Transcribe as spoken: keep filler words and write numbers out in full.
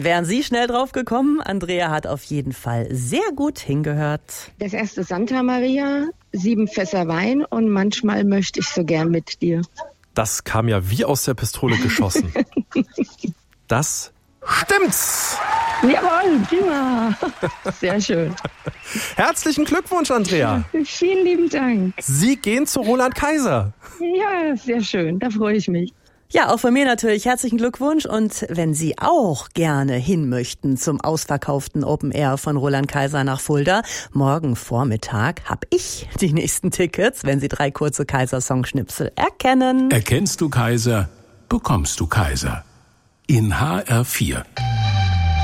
wären Sie schnell drauf gekommen? Andrea hat auf jeden Fall sehr gut hingehört. Das erste Santa Maria, sieben Fässer Wein und manchmal möchte ich so gern mit dir. Das kam ja wie aus der Pistole geschossen. Das stimmt's! Jawohl, prima. Sehr schön. Herzlichen Glückwunsch, Andrea. Vielen lieben Dank. Sie gehen zu Roland Kaiser. Ja, sehr schön. Da freue ich mich. Ja, auch von mir natürlich herzlichen Glückwunsch. Und wenn Sie auch gerne hin möchten zum ausverkauften Open Air von Roland Kaiser nach Fulda, morgen Vormittag habe ich die nächsten Tickets, wenn Sie drei kurze Kaiser-Songschnipsel erkennen. Erkennst du Kaiser, bekommst du Kaiser. In H R vier.